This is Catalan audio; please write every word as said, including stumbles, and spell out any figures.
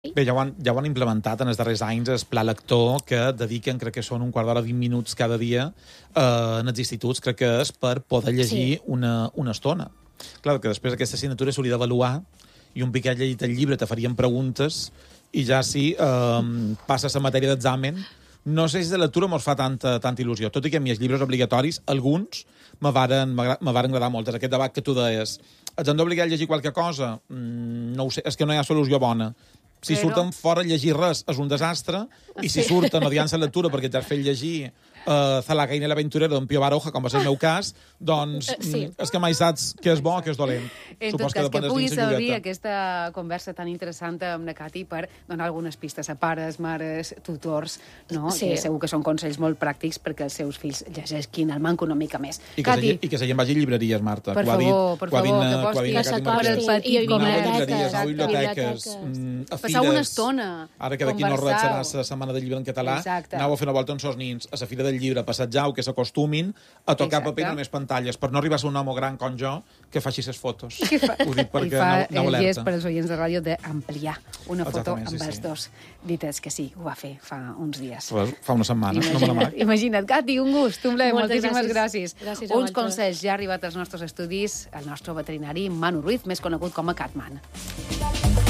Bé, ja ho, han, ja ho han implementat en els darrers anys, el pla lector, que dediquen, crec que són un quart d'hora, vint minuts cada dia, eh, en els instituts, crec que és per poder llegir sí. una, una estona. Clar, que després aquesta assignatura s'hauria d'avaluar i un piquet llegit el llibre te farien preguntes i ja si eh, passes la matèria d'examen. No sé si de lectura mos fa tanta, tanta il·lusió, tot i que a mi els llibres obligatoris, alguns, me varen, me varen agradar molt. Aquest debat que tu deies, ens hem d'obligar a llegir qualque cosa? Mm, no ho sé, és que no hi ha solució bona. Si Però... surten fora a llegir res, és un desastre, i si surten odiant la lectura perquè t'has fet llegir uh, Zalacaín el aventurero d'en Pío Baroja, com va ser el meu cas, doncs sí. és que mai saps què és bo o què és dolent. En tot cas, que pugui servir aquesta conversa tan interessant amb la Cati per donar algunes pistes a pares, mares, tutors, no? Sí. Que segur que són consells molt pràctics perquè els seus fills llegeixin el manco una mica més. I que, Cati... se, i que se gent vagi a llibreries, Marta. Per favor, per favor, que postin que s'acosten i biblioteques, biblioteques, passar una estona, ara que d'aquí no res serà la setmana del llibre en català, aneu a fer una volta amb els nins a la fira del llibre, passatjau, que s'acostumin a tocar Exacte. paper en més pantalles, per no arribar a ser un home gran com jo que faci ses fotos. Fa, Ho dic perquè I fa no, no el gest per als oients de ràdio d'ampliar una foto Exactament, amb sí, els sí. dos. Dites que sí, ho va fer fa uns dies. Fa una setmana, imagina't, no me l'amac. Imagina't, Cati, un gust, un plaer, moltíssimes gràcies. gràcies. Uns consells ja ha arribat als nostres estudis, el nostre veterinari Manu Ruiz, més conegut com a Catman.